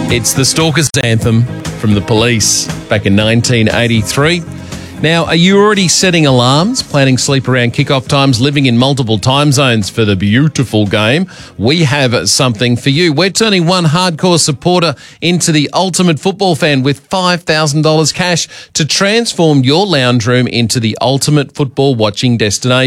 It's the Stalker's Anthem from the Police back in 1983. Now, are you already setting alarms, planning sleep around kickoff times, living in multiple time zones for the beautiful game? We have something for you. We're turning one hardcore supporter into the ultimate football fan with $5,000 cash to transform your lounge room into the ultimate football watching destination.